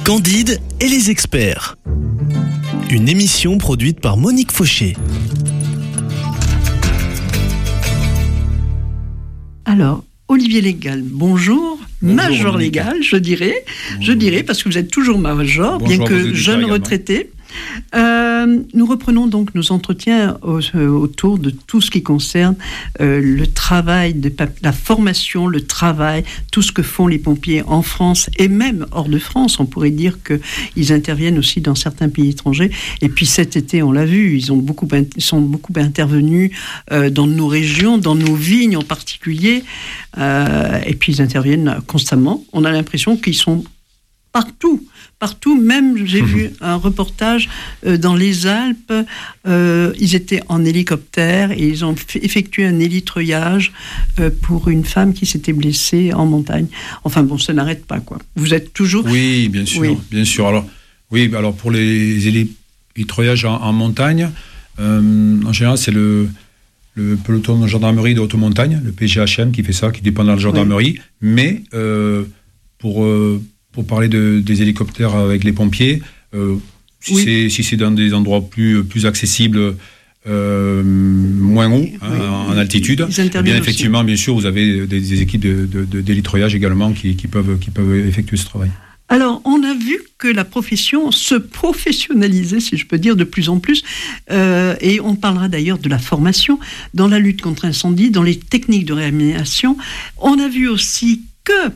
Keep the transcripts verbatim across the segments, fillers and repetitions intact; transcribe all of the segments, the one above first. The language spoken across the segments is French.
Candide et les experts. Une émission produite par Monique Fauché. Alors, Olivier Légal, bonjour. bonjour major Monique. Légal, je dirais. Bonjour. Je dirais, parce que vous êtes toujours major, bonjour, bien que jeune retraité. Euh, nous reprenons donc nos entretiens au, euh, autour de tout ce qui concerne euh, le travail, de, la formation, le travail, tout ce que font les pompiers en France et même hors de France. On pourrait dire qu'ils interviennent aussi dans certains pays étrangers. Et puis cet été, on l'a vu, ils ont beaucoup, ils sont beaucoup intervenus euh, dans nos régions, dans nos vignes en particulier. Euh, et puis ils interviennent constamment. On a l'impression qu'ils sont partout. Partout, même j'ai mmh. vu un reportage euh, dans les Alpes, euh, ils étaient en hélicoptère et ils ont fait, effectué un hélitreuillage euh, pour une femme qui s'était blessée en montagne. Enfin bon, ça n'arrête pas, quoi. Vous êtes toujours... Oui, bien sûr, oui. bien sûr. Alors, oui, alors pour les hélitreuillages en, en montagne, euh, en général, c'est le, le peloton de gendarmerie de haute montagne, le P G H M qui fait ça, qui dépend de la gendarmerie, oui. mais euh, pour... Euh, Pour parler de, des hélicoptères avec les pompiers, euh, si, oui. c'est, si c'est dans des endroits plus, plus accessibles, euh, moins haut, hein, oui. en altitude, eh bien effectivement, aussi. bien sûr, vous avez des, des équipes de, de, de, d'hélitreuillage également qui, qui, peuvent, qui peuvent effectuer ce travail. Alors, on a vu que la profession se professionnalisait, si je peux dire, de plus en plus, euh, et on parlera d'ailleurs de la formation dans la lutte contre l'incendie, dans les techniques de réanimation. On a vu aussi que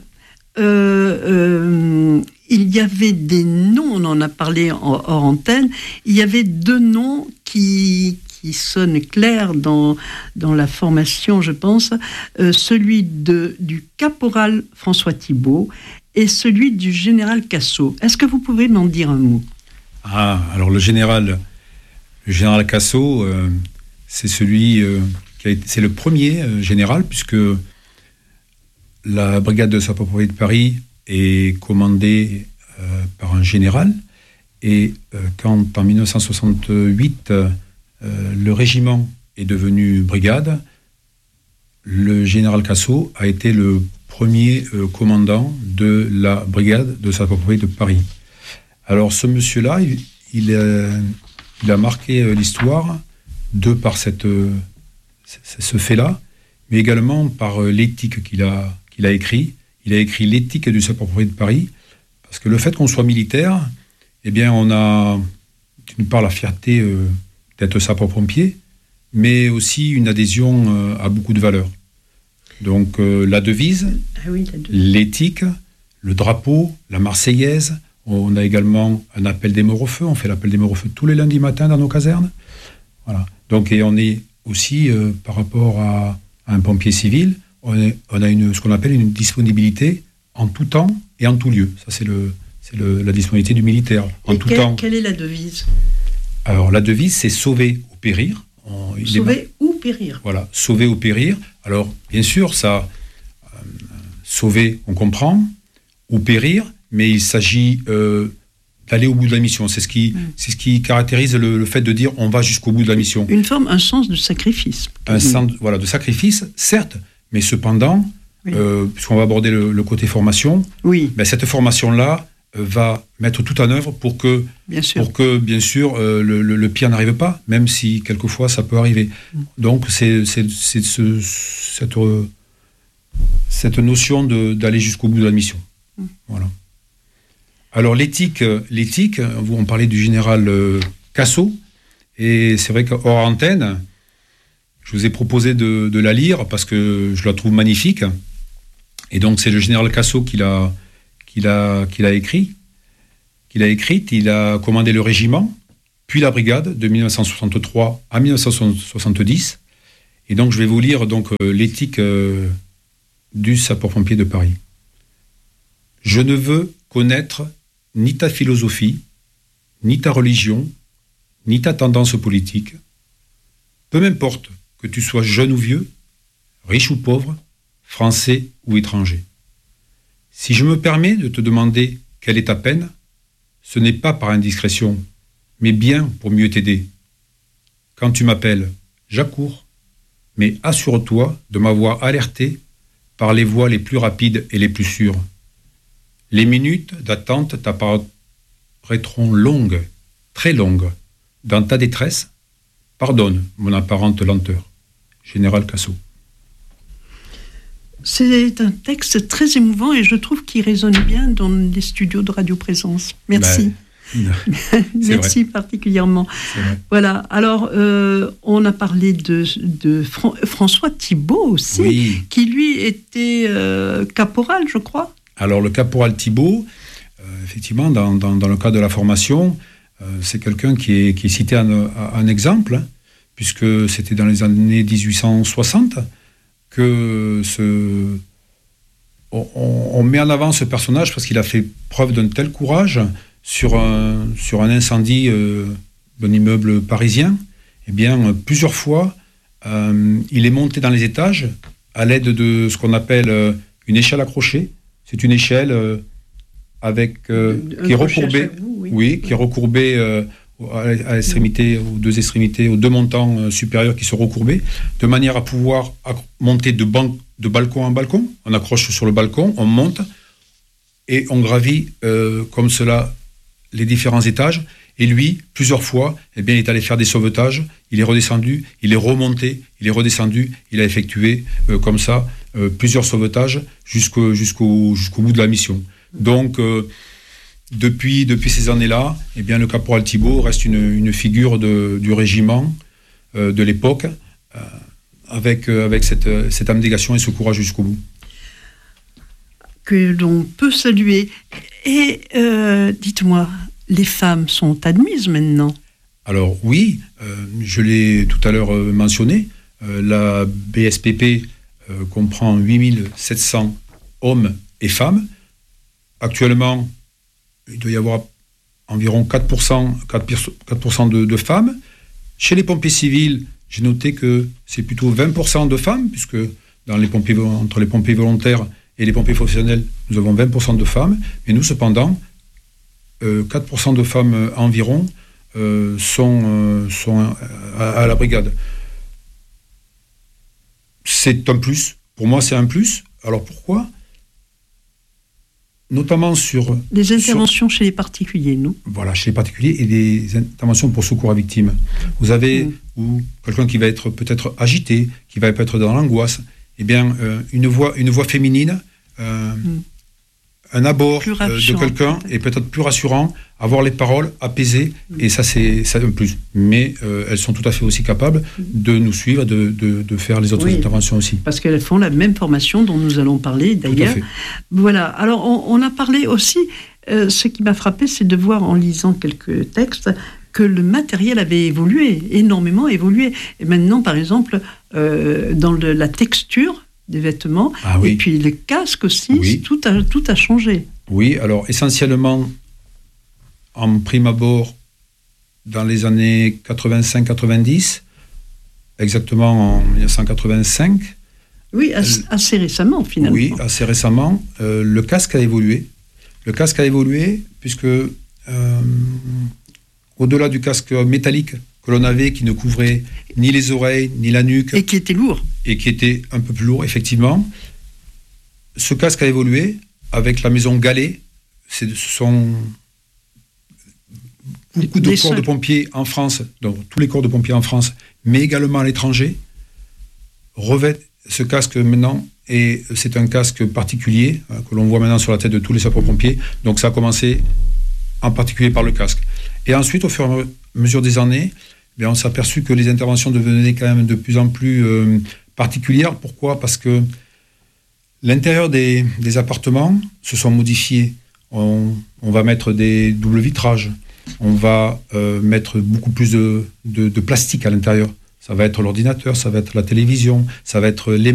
Euh, euh, il y avait des noms, on en a parlé en, hors antenne, il y avait deux noms qui, qui sonnent clairs dans, dans la formation, je pense, euh, celui de, du caporal François Thibault et celui du général Cassot. Est-ce que vous pouvez m'en dire un mot ? Ah, alors le général, le général Cassot, euh, c'est celui euh, qui a été, c'est le premier euh, général, puisque la brigade de sapeurs-pompiers de Paris est commandée euh, par un général, et euh, quand en dix-neuf cent soixante-huit euh, le régiment est devenu brigade, le général Cassot a été le premier euh, commandant de la brigade de sapeurs-pompiers de Paris. Alors ce monsieur-là, il, il, a, il a marqué euh, l'histoire de par cette, euh, ce fait-là, mais également par euh, l'éthique qu'il a qu'il a écrit. Il a écrit l'éthique du sapeur-pompier de Paris, parce que le fait qu'on soit militaire, eh bien, on a d'une part la fierté euh, d'être sapeur-pompier, mais aussi une adhésion euh, à beaucoup de valeurs. Donc euh, la devise, ah oui, la devise, l'éthique, le drapeau, la Marseillaise. On a également un appel des morts au feu. On fait l'appel des morts au feu tous les lundis matins dans nos casernes. Voilà. Donc, et on est aussi, euh, par rapport à, à un pompier civil, On, est, on a une, ce qu'on appelle une disponibilité en tout temps et en tout lieu. Ça, c'est, le, c'est le, la disponibilité du militaire. En et tout quel, temps. Quelle est la devise ? Alors, la devise, c'est sauver ou périr. On, sauver ou périr. Voilà, sauver ou périr. Alors, bien sûr, ça, euh, sauver, on comprend, ou périr, mais il s'agit euh, d'aller au bout de la mission. C'est ce qui, mmh. c'est ce qui caractérise le, le fait de dire on va jusqu'au bout de la mission. Une forme, un sens de sacrifice. Un mmh. sens, voilà, de sacrifice, certes. Mais cependant, oui. euh, puisqu'on va aborder le, le côté formation, oui. ben cette formation-là euh, va mettre tout en œuvre pour que, bien sûr, pour que, bien sûr euh, le, le, le pire n'arrive pas, même si quelquefois ça peut arriver. Mm. Donc c'est, c'est, c'est ce, cette, euh, cette notion de, d'aller jusqu'au bout de la mission. Mm. Voilà. Alors l'éthique, l'éthique, vous on parlait du général euh, Cassot, et c'est vrai qu'hors antenne, je vous ai proposé de, de la lire parce que je la trouve magnifique. Et donc, c'est le général Cassot qui l'a, qui l'a, qui l'a écrit, qui l'a écrite. Il a commandé le régiment, puis la brigade de dix-neuf cent soixante-trois à dix-neuf cent soixante-dix. Et donc, je vais vous lire donc, euh, l'éthique euh, du sapeur-pompier de Paris. Je ne veux connaître ni ta philosophie, ni ta religion, ni ta tendance politique. Peu m'importe que tu sois jeune ou vieux, riche ou pauvre, français ou étranger. Si je me permets de te demander quelle est ta peine, ce n'est pas par indiscrétion, mais bien pour mieux t'aider. Quand tu m'appelles, j'accours, mais assure-toi de m'avoir alerté par les voies les plus rapides et les plus sûres. Les minutes d'attente prêteront longue, très longue, dans ta détresse, pardonne mon apparente lenteur. Général Cassot. C'est un texte très émouvant et je trouve qu'il résonne bien dans les studios de Radio Présence. Merci. Ben, Merci vrai. particulièrement. Voilà. Alors, euh, on a parlé de, de Fran- François Thibault aussi, oui. qui lui était euh, caporal, je crois. Alors, le caporal Thibault, euh, effectivement, dans, dans, dans le cadre de la formation, euh, c'est quelqu'un qui est, qui est cité en, en exemple, hein, puisque c'était dans les années dix-huit cent soixante que ce, on, on met en avant ce personnage parce qu'il a fait preuve d'un tel courage sur un, sur un incendie euh, d'un immeuble parisien. Eh bien, plusieurs fois, euh, il est monté dans les étages à l'aide de ce qu'on appelle euh, une échelle accrochée. C'est une échelle euh, avec euh, qui est recourbée, bout, oui. oui, qui est recourbée euh, à l'extrémité, aux deux extrémités, aux deux montants euh, supérieurs qui sont recourbés, de manière à pouvoir acc- monter de, ban- de balcon en balcon. On accroche sur le balcon, on monte et on gravit euh, comme cela les différents étages. Et lui, plusieurs fois, eh bien, il est allé faire des sauvetages. Il est redescendu, il est remonté, il est redescendu. Il a effectué euh, comme ça euh, plusieurs sauvetages jusqu'au, jusqu'au, jusqu'au bout de la mission. Donc, euh, Depuis, depuis ces années-là, eh bien, le caporal Thibault reste une, une figure de, du régiment euh, de l'époque, euh, avec, euh, avec cette, cette abnégation et ce courage jusqu'au bout. Que l'on peut saluer. Et euh, dites-moi, les femmes sont admises maintenant ? Alors oui, euh, je l'ai tout à l'heure euh, mentionné, euh, la B S P P euh, comprend huit mille sept cents hommes et femmes. Actuellement, il doit y avoir environ quatre pour cent, quatre pour cent de, de femmes. Chez les pompiers civils, j'ai noté que c'est plutôt vingt pour cent de femmes, puisque dans les pompiers, entre les pompiers volontaires et les pompiers professionnels, nous avons vingt pour cent de femmes. Mais nous, cependant, euh, quatre pour cent de femmes environ euh, sont, euh, sont à, à la brigade. C'est un plus. Pour moi, c'est un plus. Alors pourquoi ? Notamment sur... Des interventions sur, chez les particuliers, non ? Voilà, chez les particuliers et des interventions pour secours à victimes. Vous avez mmh. ou quelqu'un qui va être peut-être agité, qui va être dans l'angoisse, eh bien, euh, une, voix, une voix féminine, euh, mmh. un abord euh, de quelqu'un peut-être. Est peut-être plus rassurant, avoir les paroles apaisées, mmh. et ça, c'est, c'est un plus. Mais euh, elles sont tout à fait aussi capables de nous suivre, de, de, de faire les autres oui, interventions aussi. Parce qu'elles font la même formation dont nous allons parler, d'ailleurs. Voilà. Alors, on, on a parlé aussi, euh, ce qui m'a frappé, c'est de voir, en lisant quelques textes, que le matériel avait évolué, énormément évolué. Et maintenant, par exemple, euh, dans le, la texture des vêtements, ah, oui. et puis les casques aussi, oui. tout, a, tout a changé. Oui, alors, essentiellement... en prime abord, dans les années quatre-vingt-cinq quatre-vingt-dix, exactement en mille neuf cent quatre-vingt-cinq. Oui, assez, assez récemment, finalement. Oui, assez récemment. Euh, le casque a évolué. Le casque a évolué puisque, euh, au-delà du casque métallique que l'on avait, qui ne couvrait ni les oreilles, ni la nuque... Et qui était lourd. Et qui était un peu plus lourd, effectivement. Ce casque a évolué avec la maison Gallet. C'est, ce sont... beaucoup de les corps seuls. de pompiers en France, donc tous les corps de pompiers en France, mais également à l'étranger, revêtent ce casque maintenant, et c'est un casque particulier euh, que l'on voit maintenant sur la tête de tous les sapeurs-pompiers. Donc ça a commencé en particulier par le casque. Et ensuite, au fur et à mesure des années, bien, on s'est aperçu que les interventions devenaient quand même de plus en plus euh, particulières. Pourquoi ? Parce que l'intérieur des, des appartements se sont modifiés. On, on va mettre des doubles vitrages. On va euh, mettre beaucoup plus de, de, de plastique à l'intérieur. Ça va être l'ordinateur, ça va être la télévision, ça va être les